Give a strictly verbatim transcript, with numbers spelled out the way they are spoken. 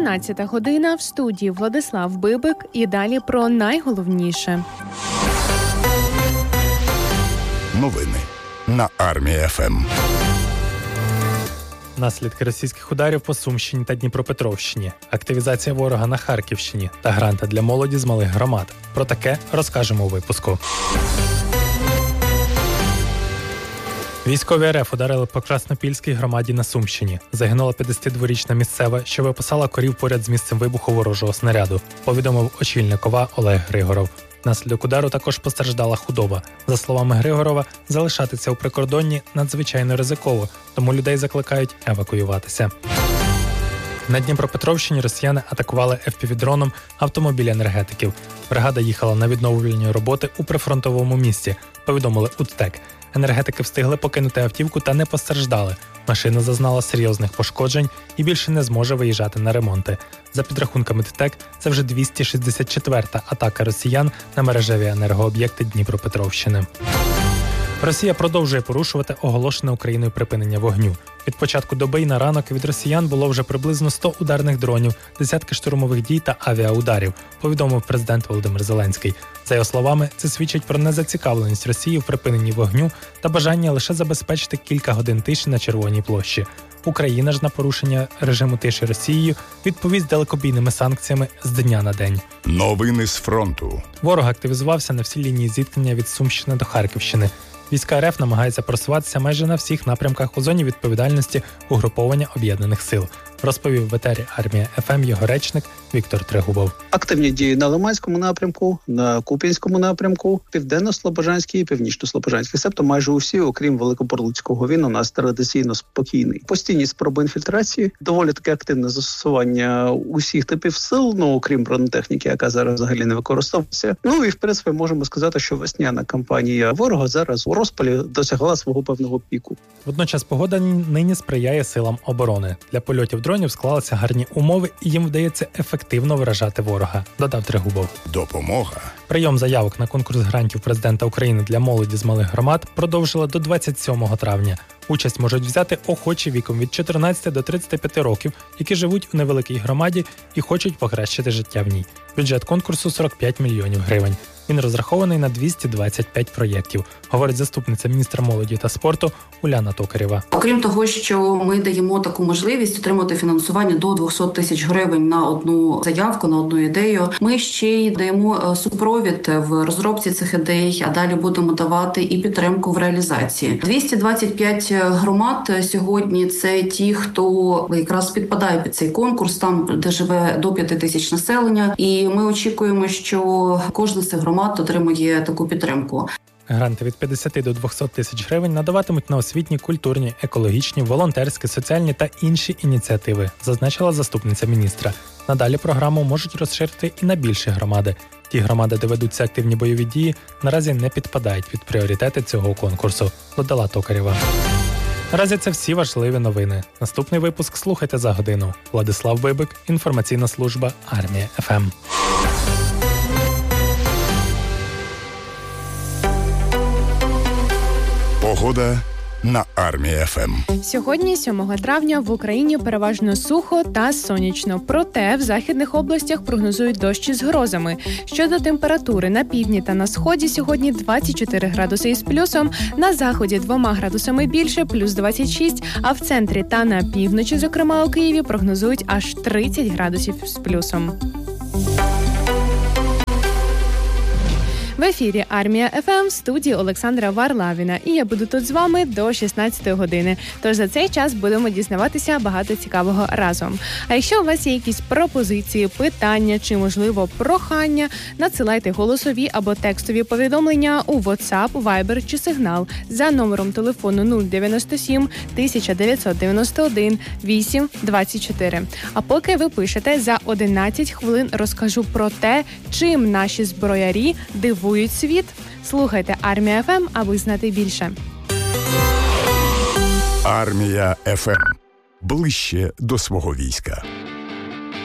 тринадцята година, в студії Владислав Бибик і далі про найголовніше. Новини на Армія.ФМ. Наслідки російських ударів по Сумщині та Дніпропетровщині, активізація ворога на Харківщині та гранти для молоді з малих громад. Про таке розкажемо у випуску. Військові РФ ударили по Краснопільській громаді на Сумщині. Загинула п'ятдесятидворічна місцева, що випасала корів поряд з місцем вибуху ворожого снаряду, повідомив очільник ОВА Олег Григоров. Внаслідок удару також постраждала худоба. За словами Григорова, залишатися у прикордонні надзвичайно ризиково, тому людей закликають евакуюватися. На Дніпропетровщині росіяни атакували еф пі ві-дроном автомобіль енергетиків. Бригада їхала на відновлювальні роботи у прифронтовому місті, повідомили УДТЕК. Енергетики встигли покинути автівку та не постраждали. Машина зазнала серйозних пошкоджень і більше не зможе виїжджати на ремонти. За підрахунками ДТЕК, це вже двісті шістдесят четверта атака росіян на мережеві енергооб'єкти Дніпропетровщини. Росія продовжує порушувати оголошене Україною припинення вогню. Від початку доби й на ранок від росіян було вже приблизно сто ударних дронів, десятки штурмових дій та авіаударів, повідомив президент Володимир Зеленський. За його словами, це свідчить про незацікавленість Росії в припиненні вогню та бажання лише забезпечити кілька годин тиші на Червоній площі. Україна ж на порушення режиму тиші Росією відповість далекобійними санкціями з дня на день. Новини з фронту. Ворог активізувався на всій лінії зіткнення від Сумщини до Харківщини. Війська РФ намагаються просуватися майже на всіх напрямках у зоні відповідальності угруповання об'єднаних сил, розповів в етері Армія.ФМ його речник Віктор Трегубов. Активні дії на Лиманському напрямку, на Куп'янському напрямку, Південно-Слобожанський і Північно-Слобожанський. Себто майже усі, окрім Великоборлуцького, він у нас традиційно спокійний. Постійні спроби інфільтрації, доволі таке активне застосування усіх типів сил, ну окрім бронетехніки, яка зараз взагалі не використовується. Ну і в принципі можемо сказати, що весняна кампанія ворога зараз у розпалі досягла свого певного піку. Водночас погода нині сприяє силам оборони. Для польотів дронів склалися гарні умови і їм вдається ефективно вражати ворога, додав Трегубов. Допомога. Прийом заявок на конкурс грантів президента України для молоді з малих громад продовжили до двадцять сьомого травня. Участь можуть взяти охочі віком від чотирнадцяти до тридцяти п'яти років, які живуть у невеликій громаді і хочуть покращити життя в ній. Бюджет конкурсу сорок п'ять мільйонів гривень. Він розрахований на двісті двадцять п'ять проєктів, говорить заступниця міністра молоді та спорту Уляна Токарєва. Окрім того, що ми даємо таку можливість отримати фінансування до двісті тисяч гривень на одну заявку, на одну ідею, ми ще й даємо супровід в розробці цих ідей, а далі будемо давати і підтримку в реалізації. двісті двадцять п'ять громад сьогодні – це ті, хто якраз підпадає під цей конкурс, там, де живе до п'яти тисяч населення, і ми очікуємо, що кожна з цих громад отримує таку підтримку. Гранти від п'ятдесят до двохсот тисяч гривень надаватимуть на освітні, культурні, екологічні, волонтерські, соціальні та інші ініціативи, зазначила заступниця міністра. Надалі програму можуть розширити і на більші громади. Ті громади, де ведуться активні бойові дії, наразі не підпадають під пріоритети цього конкурсу, додала Токарєва. Наразі це всі важливі новини. Наступний випуск слухайте за годину. Владислав Бибик, інформаційна служба Армія.ФМ. Погода на Армія.ФМ. Сьогодні, сьомого травня, в Україні переважно сухо та сонячно. Проте в західних областях прогнозують дощі з грозами. Щодо температури, на півдні та на сході сьогодні двадцять чотири градуси із плюсом, на заході двома градусами більше, плюс двадцять шість, а в центрі та на півночі, зокрема у Києві, прогнозують аж тридцять градусів з плюсом. В ефірі Армія.ФМ, в студії Олександра Варлавіна. І я буду тут з вами до шістнадцятої години. Тож за цей час будемо дізнаватися багато цікавого разом. А якщо у вас є якісь пропозиції, питання чи, можливо, прохання, надсилайте голосові або текстові повідомлення у WhatsApp, Viber чи Signal за номером телефону нуль дев'яносто сім тисяча дев'ятсот дев'яносто один вісім двадцять чотири. А поки ви пишете, за одинадцять хвилин розкажу про те, чим наші зброярі дивують світ. Слухайте Армія.ФМ, аби знати більше. Армія.ФМ. Ближче до свого війська.